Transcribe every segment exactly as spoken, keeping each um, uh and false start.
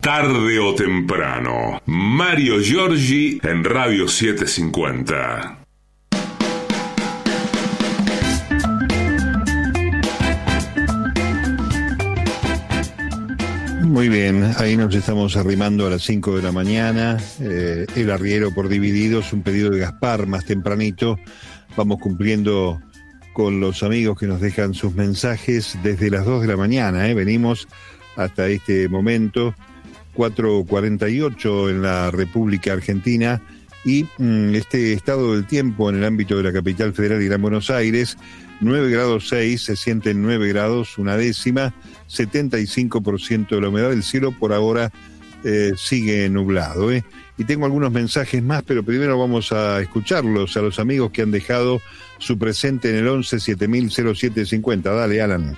Tarde o temprano. Mario Giorgi en Radio setecientos cincuenta. Muy bien, ahí nos estamos arrimando a las cinco de la mañana. Eh, el arriero por divididos, un pedido de Gaspar más tempranito. Vamos cumpliendo con los amigos que nos dejan sus mensajes desde las dos de la mañana. Eh. Venimos hasta este momento, cuatro cuarenta y ocho en la República Argentina. Y mm, este estado del tiempo en el ámbito de la capital federal y Gran Buenos Aires, nueve grados seis, se sienten nueve grados, una décima, setenta y cinco por ciento de la humedad del cielo, por ahora eh, sigue nublado. ¿eh? Y tengo algunos mensajes más, pero primero vamos a escucharlos a los amigos que han dejado su presente en el once siete mil cero siete cincuenta. Dale, Alan.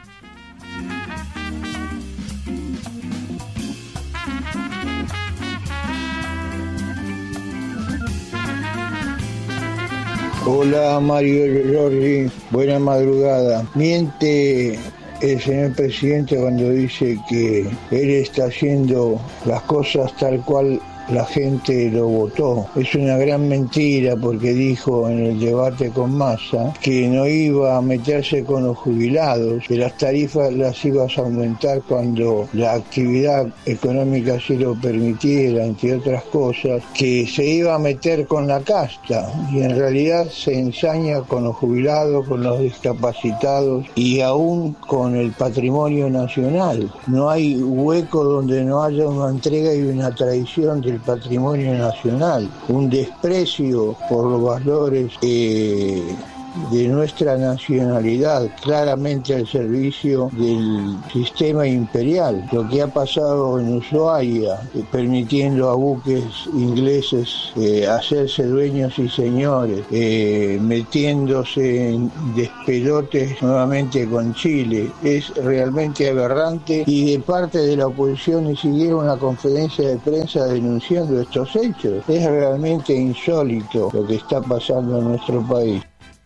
Hola Mario Giorgi, buena madrugada. Miente el señor presidente cuando dice que él está haciendo las cosas tal cual la gente lo votó. Es una gran mentira porque dijo en el debate con Massa que no iba a meterse con los jubilados, que las tarifas las ibas a aumentar cuando la actividad económica así lo permitiera, entre otras cosas, que se iba a meter con la casta y en realidad se ensaña con los jubilados, con los discapacitados y aún con el patrimonio nacional. No hay hueco donde no haya una entrega y una traición del patrimonio nacional, un desprecio por los valores eh, de nuestra nacionalidad, claramente al servicio del sistema imperial. Lo que ha pasado en Ushuaia, eh, permitiendo a buques ingleses eh, hacerse dueños y señores, eh, metiéndose en despelotes nuevamente con Chile, es realmente aberrante, y de parte de la oposición ni siquiera una conferencia de prensa denunciando estos hechos. Es realmente insólito lo que está pasando en nuestro país.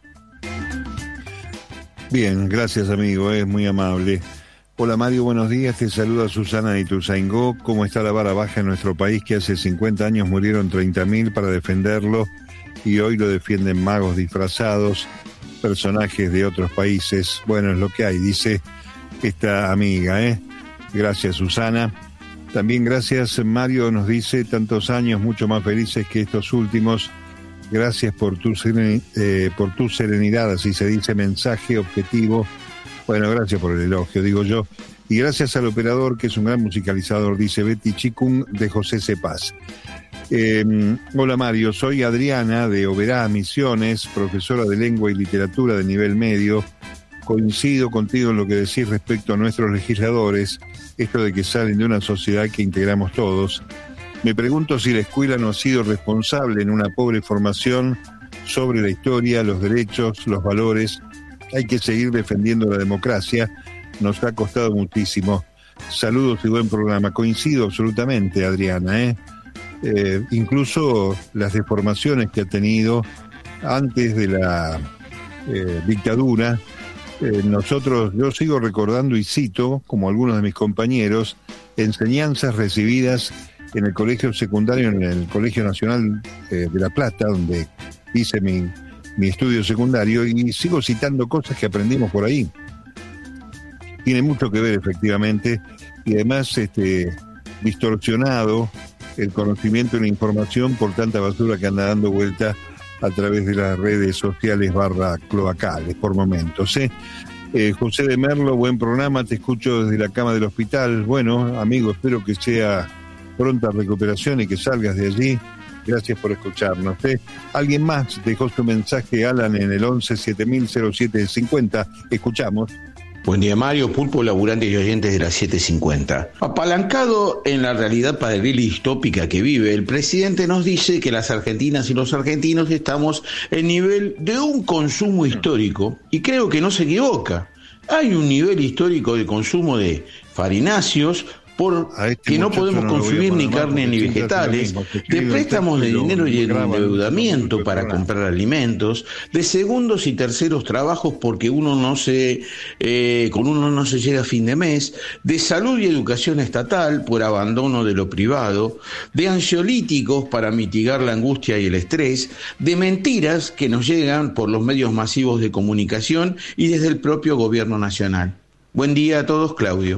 Bien, gracias amigo, es muy amable. Hola Mario, buenos días, te saluda Susana de Ituzaingó. ¿Cómo está la vara baja en nuestro país que hace cincuenta años murieron treinta mil para defenderlo y hoy lo defienden magos disfrazados, personajes de otros países? Bueno, es lo que hay, dice esta amiga, ¿eh? Gracias Susana. También gracias Mario, nos dice, tantos años mucho más felices que estos últimos. Gracias por tu, seren, eh, por tu serenidad, así se dice, mensaje objetivo. Bueno, gracias por el elogio, digo yo. Y gracias al operador, que es un gran musicalizador, dice Betty Chikung, de José Cepaz. Eh, hola Mario, soy Adriana de Oberá, Misiones, profesora de lengua y literatura de nivel medio. Coincido contigo en lo que decís respecto a nuestros legisladores, esto de que salen de una sociedad que integramos todos. Me pregunto si la escuela no ha sido responsable en una pobre formación sobre la historia, los derechos, los valores. Hay que seguir defendiendo la democracia. Nos ha costado muchísimo. Saludos y buen programa. Coincido absolutamente, Adriana. ¿eh? Eh, incluso las deformaciones que ha tenido antes de la eh, dictadura. Eh, nosotros, yo sigo recordando y cito, como algunos de mis compañeros, enseñanzas recibidas en el colegio secundario, en el Colegio Nacional eh, de La Plata, donde hice mi, mi estudio secundario, y sigo citando cosas que aprendimos por ahí. Tiene mucho que ver, efectivamente, y además este, distorsionado el conocimiento y la información por tanta basura que anda dando vuelta a través de las redes sociales barra cloacales, por momentos. ¿eh? Eh, José de Merlo, buen programa, te escucho desde la cama del hospital. Bueno, amigo, espero que sea pronta recuperación y que salgas de allí. Gracias por escucharnos. ¿eh? Alguien más dejó su mensaje, Alan, en el once siete mil cero siete cincuenta. Escuchamos. Buen día, Mario, pulpo, laburantes y oyentes de la setecientos cincuenta. Apalancado en la realidad paralela y distópica que vive, el presidente nos dice que las argentinas y los argentinos estamos en nivel de un consumo histórico, y creo que no se equivoca. Hay un nivel histórico de consumo de farináceos, por este que no podemos no consumir ni mal, carne ni vegetales, de préstamos de dinero y endeudamiento para comprar alimentos, de segundos y terceros trabajos porque uno no se, eh, con uno no se llega a fin de mes, de salud y educación estatal por abandono de lo privado, de ansiolíticos para mitigar la angustia y el estrés, de mentiras que nos llegan por los medios masivos de comunicación y desde el propio gobierno nacional. Buen día a todos, Claudio.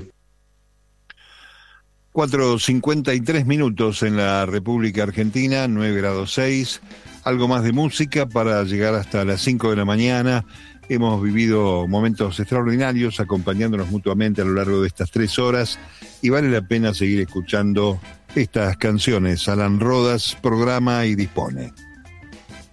cuatro cincuenta y tres minutos en la República Argentina, nueve grados seis, algo más de música para llegar hasta las cinco de la mañana. Hemos vivido momentos extraordinarios acompañándonos mutuamente a lo largo de estas tres horas y vale la pena seguir escuchando estas canciones. Alan Rodas programa y dispone.